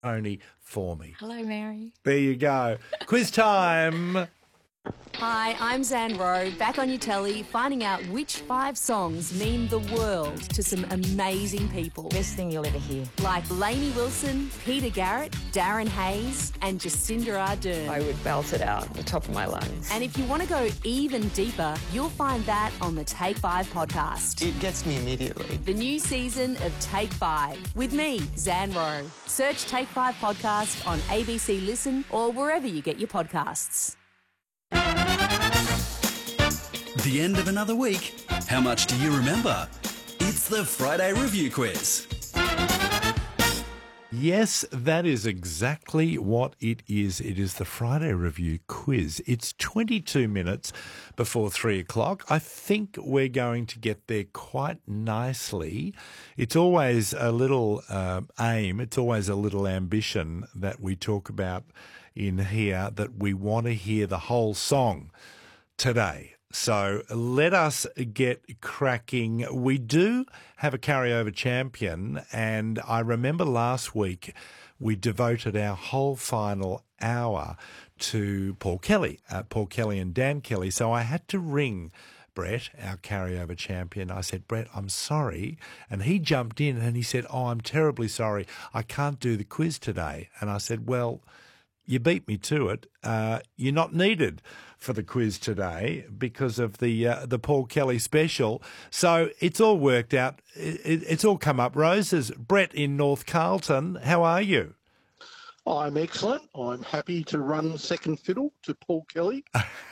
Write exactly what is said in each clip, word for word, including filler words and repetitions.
only for me. Hello, Mary. There you go. Quiz time. Hi, I'm Zan Rowe, back on your telly, finding out which five songs mean the world to some amazing people. Best thing you'll ever hear. Like Lainey Wilson, Peter Garrett, Darren Hayes and Jacinda Ardern. I would belt it out at the top of my lungs. And if you want to go even deeper, you'll find that on the Take Five podcast. It gets me immediately. The new season of Take Five with me, Zan Rowe. Search Take Five podcast on A B C Listen or wherever you get your podcasts. The end of another week. How much do you remember? It's the Friday Review Quiz. Yes, that is exactly what it is. It is the Friday Review Quiz. It's twenty-two minutes before three o'clock. I think we're going to get there quite nicely. It's always a little uh, aim, it's always a little ambition that we talk about in here, that we want to hear the whole song today. So let us get cracking. We do have a carryover champion, and I remember last week we devoted our whole final hour to Paul Kelly, uh, Paul Kelly and Dan Kelly. So I had to ring Brett, our carryover champion. I said, Brett, I'm sorry. And he jumped in and he said, oh, I'm terribly sorry. I can't do the quiz today. And I said, well, you beat me to it. Uh, you're not needed for the quiz today because of the uh, the Paul Kelly special. So it's all worked out. It, it's all come up roses. Brett in North Carlton, how are you? I'm excellent. I'm happy to run second fiddle to Paul Kelly.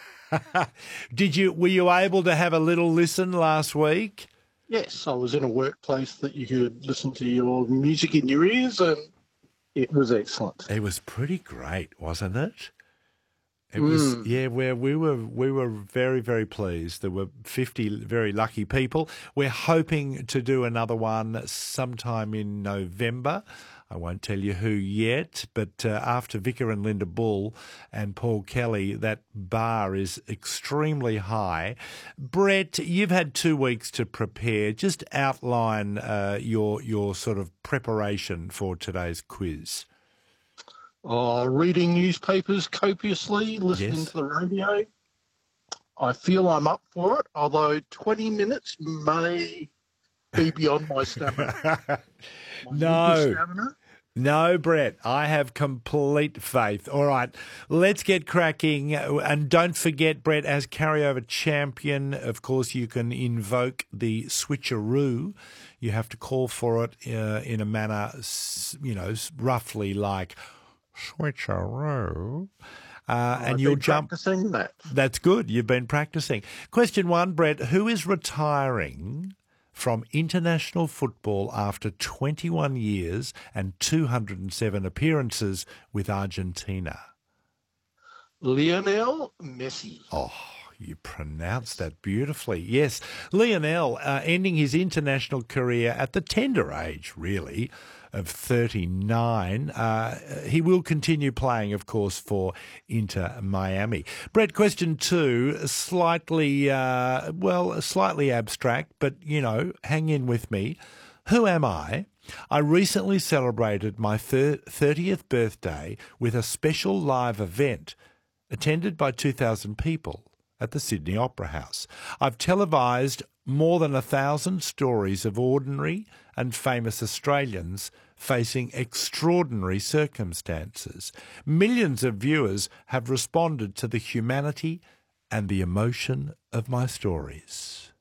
Did you? Were you able to have a little listen last week? Yes, I was in a workplace that you could listen to your music in your ears, and it was excellent. It was pretty great, wasn't it? It was, mm. yeah, where we were we were very, very pleased. There were fifty very lucky people. We're hoping to do another one sometime in November. I won't tell you who yet, but uh, after Vicar and Linda Bull and Paul Kelly, that bar is extremely high. Brett, you've had two weeks to prepare. Just outline uh, your your sort of preparation for today's quiz. Uh, reading newspapers copiously, listening Yes. to the radio. I feel I'm up for it, although twenty minutes may be beyond my stamina. My No. stamina. No, Brett, I have complete faith. All right, let's get cracking. And don't forget, Brett, as carryover champion, of course, you can invoke the switcheroo. You have to call for it uh, in a manner, you know, roughly like switcheroo. Uh, and I've you'll been jump. practicing that. That's good. You've been practicing. Question one, Brett, who is retiring from international football after twenty-one years and two hundred seven appearances with Argentina? Lionel Messi. Oh, you pronounced that beautifully. Yes, Lionel uh, ending his international career at the tender age, really, of thirty-nine. Uh, he will continue playing, of course, for Inter Miami. Brett, question two, slightly, uh, well, slightly abstract, but, you know, hang in with me. Who am I? I recently celebrated my thirtieth birthday with a special live event attended by two thousand people at the Sydney Opera House. I've televised more than a thousand stories of ordinary and famous Australians facing extraordinary circumstances. Millions of viewers have responded to the humanity and the emotion of my stories.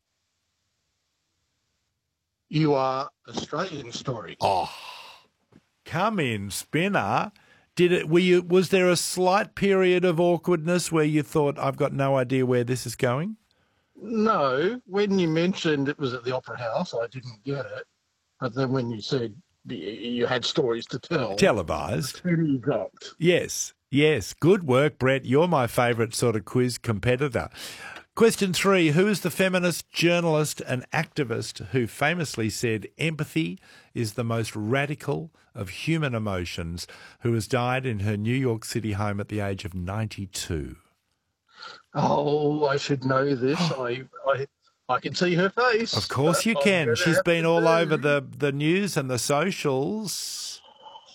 You are Australian story. Oh, come in, Spinner. Did it? Were you? Was there a slight period of awkwardness where you thought, "I've got no idea where this is going"? No, when you mentioned it was at the Opera House, I didn't get it. But then when you said you had stories to tell, Televised. you dropped. Yes, yes. Good work, Brett. You're my favourite sort of quiz competitor. Question three, who is the feminist journalist and activist who famously said empathy is the most radical of human emotions, who has died in her New York City home at the age of ninety-two? Oh, I should know this. I, I I can see her face. Of course you I'm can. gonna She's have been to all do. over the, the news and the socials.